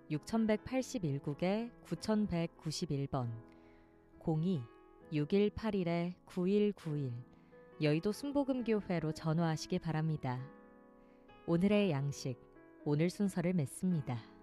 6181국에 9191번 02-6181-9191 여의도 순복음교회로 전화하시기 바랍니다. 오늘의 양식, 오늘 순서를 맺습니다.